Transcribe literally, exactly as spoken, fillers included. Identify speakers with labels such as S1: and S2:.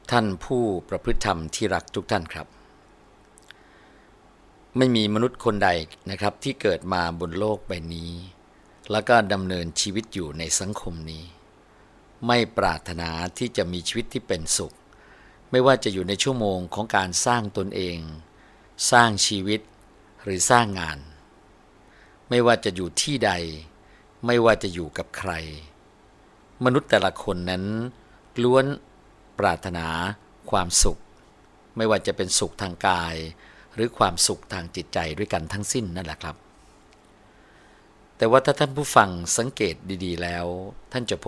S1: ท่านผู้ประพฤติธรรมที่รักทุกท่านครับไม่มีมนุษย์คนใดนะครับที่เกิดมาบนโลกใบนี้แล้วก็ดำเนินชีวิตอยู่ในสังคมนี้ไม่ปรารถนาที่จะมีชีวิตที่เป็นสุขไม่ว่าจะอยู่ในชั่วโมงของการสร้างตนเองสร้างชีวิตหรือสร้างงานไม่ว่าจะอยู่ที่ใดไม่ว่าจะอยู่กับใครมนุษย์แต่ละคนนั้นล้วนปรารถนาความสุขไม่ว่าจะเป็นสุขทางกายหรือความสุขทางจิตใจด้วยกันทั้งสิ้นนั่นแหละครับแต่ว่าถ้าท่านผู้ฟังสังเกตดีๆแล้วท่านจะพบ